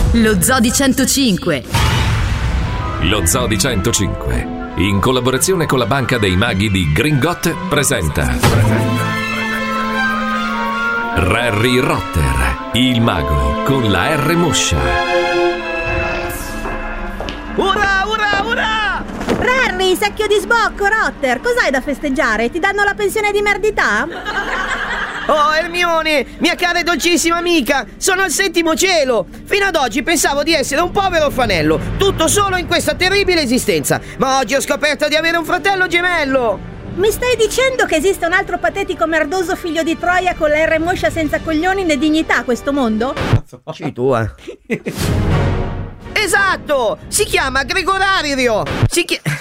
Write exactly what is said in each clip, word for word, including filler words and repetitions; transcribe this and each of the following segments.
Lo Zoo di centocinque. Lo Zoo di centocinque, in collaborazione con la Banca dei Maghi di Gringot, presenta Rarry Rotter, il mago con la R moscia. Ura, ura, ura! Rarry, secchio di sbocco, Rotter, cos'hai da festeggiare? Ti danno la pensione di merdità? Oh, Hermione, mia cara e dolcissima amica, sono al settimo cielo. Fino ad oggi pensavo di essere un povero orfanello, tutto solo in questa terribile esistenza. Ma oggi ho scoperto di avere un fratello gemello. Mi stai dicendo che esiste un altro patetico merdoso figlio di Troia con la R moscia senza coglioni né dignità a questo mondo? Ci tua. Esatto! Si chiama Gregorario! Si chiama...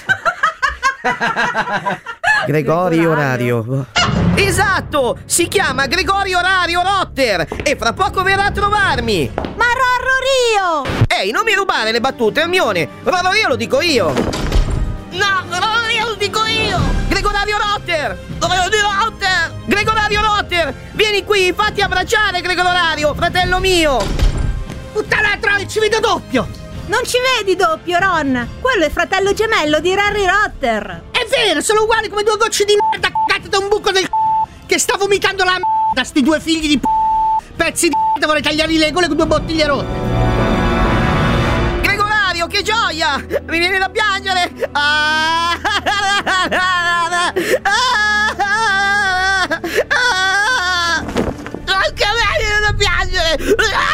Gregorio Orario. Esatto! Si chiama Gregorio Orario Rotter e fra poco verrà a trovarmi! Ma Rorro Rio! Ehi, non mi rubare le battute, Hermione! Rorro Rio lo dico io! No, Rorro Rio lo dico io! Gregorario Rotter! Gregorario Rotter! Gregorario Rotter! Vieni qui, fatti abbracciare, Gregorario, fratello mio! Puttana Troia, ci vedo doppio! Non ci vedi doppio, Ron! Quello è fratello gemello di Rarry Rotter! È vero, sono uguali come due gocce di merda cagate da un buco del c***o che sta vomitando la merda, sti due figli di p***. Pezzi di merda, vorrei tagliargli le gole con due bottiglie rotte! Gregorario, che gioia! Mi viene da piangere! Ah! Anche a me viene da piangere!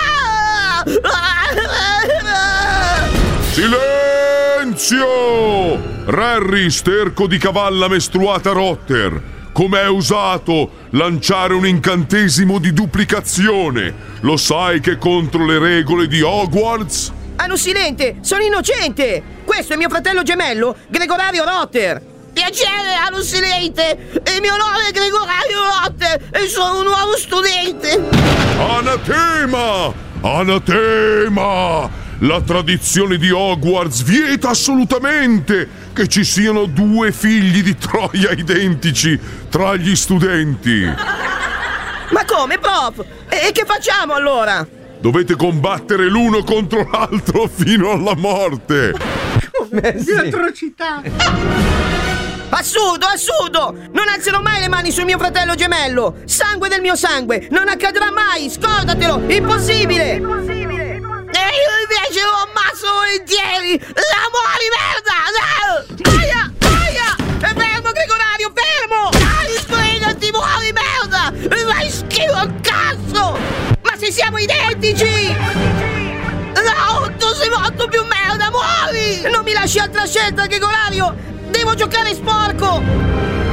Silenzio! Rarry, sterco di cavalla mestruata Rotter, com'è usato lanciare un incantesimo di duplicazione? Lo sai che è contro le regole di Hogwarts? Anusilente, sono innocente! Questo è mio fratello gemello, Gregorario Rotter! Piacere, Anusilente! Il mio nome è Gregorario Rotter e sono un nuovo studente! Anatema! Anatema! La tradizione di Hogwarts vieta assolutamente che ci siano due figli di Troia identici tra gli studenti. Ma come, prof? E che facciamo allora? Dovete combattere l'uno contro l'altro fino alla morte. Che atrocità! Assurdo, assurdo! Non alzerò mai le mani sul mio fratello gemello! Sangue del mio sangue! Non accadrà mai! Scordatelo! Impossibile! Impossibile! E io invece lo ammazzo volentieri! L'amore merda! No! Aia! Aia! Fermo, Gregorario, fermo! Dai, sbrigati, muori merda! Vai schifo al cazzo! Ma se siamo identici! No, tu sei molto più merda, muori! Non mi lasci altra scelta, Gregorario! Devo giocare sporco!